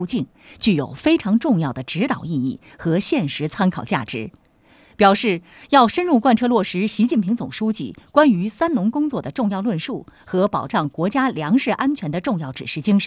途径，具有非常重要的指导意义和现实参考价值。表示要深入贯彻落实习近平总书记关于三农工作的重要论述和保障国家粮食安全的重要指示精神。